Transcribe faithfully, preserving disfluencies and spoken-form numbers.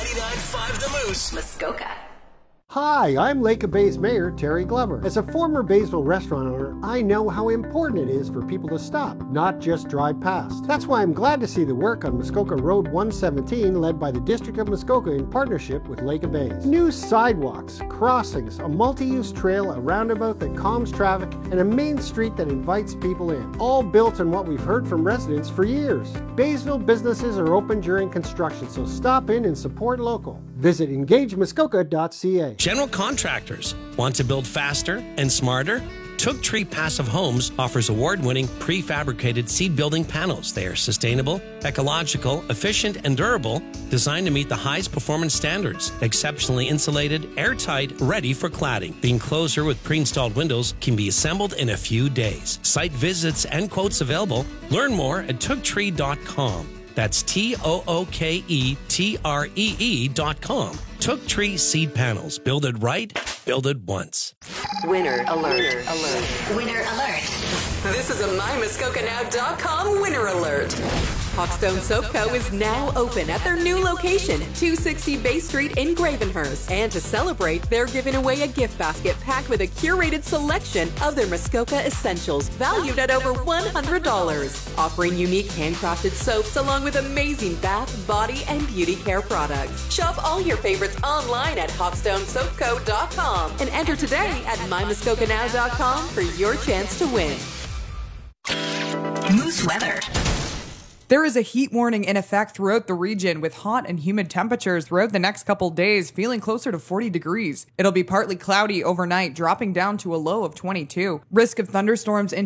ninety-nine point five The Moose, Muskoka. Hi, I'm Lake of Bays Mayor Terry Glover. As a former Baysville restaurant owner, I know how important it is for people to stop, not just drive past. That's why I'm glad to see the work on Muskoka Road one seventeen led by the District of Muskoka in partnership with Lake of Bays. New sidewalks, crossings, a multi-use trail, a roundabout that calms traffic, and a main street that invites people in. All built on what we've heard from residents for years. Baysville businesses are open during construction, so stop in and support local. Visit engage muskoka dot c a. General contractors want to build faster and smarter? Took Tree Passive Homes offers award-winning prefabricated seed-building panels. They are sustainable, ecological, efficient, and durable, designed to meet the highest performance standards. Exceptionally insulated, airtight, ready for cladding. The enclosure with pre-installed windows can be assembled in a few days. Site visits and quotes available. Learn more at took tree dot com. That's T O O K E T R E E dot com. Took Tree Seed Panels. Build it right, build it once. Winner alert. Winner alert. Winner alert. This is a my muskoka now dot com winner alert. Hawkstone Soap Co. is now open at their new location, two sixty Bay Street in Gravenhurst. And to celebrate, they're giving away a gift basket packed with a curated selection of their Muskoka essentials, valued at over one hundred dollars. Offering unique handcrafted soaps along with amazing bath, body, and beauty care products. Shop all your favorites online at hawkstone soap co dot com and enter today at my muskoka now dot com for your chance to win. Moose weather. There is a heat warning in effect throughout the region with hot and humid temperatures throughout the next couple days, feeling closer to forty degrees. It'll be partly cloudy overnight, dropping down to a low of twenty-two. Risk of thunderstorms into